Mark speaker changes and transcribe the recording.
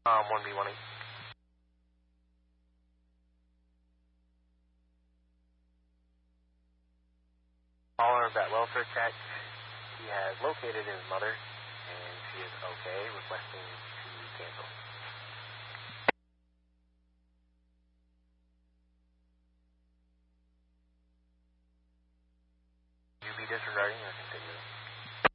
Speaker 1: 1B18. Caller of that welfare check. He has located his mother, and she is okay, requesting to cancel.